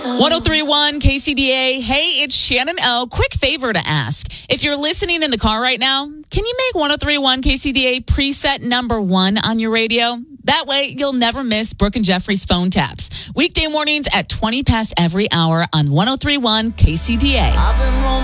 1031 KCDA. Hey, it's Shannon O. Quick favor to ask. If you're listening in the car right now, can you make 1031 KCDA preset number 1 on your radio? That way, you'll never miss Brooke and Jeffrey's phone taps. Weekday mornings at 20 past every hour on 1031 KCDA.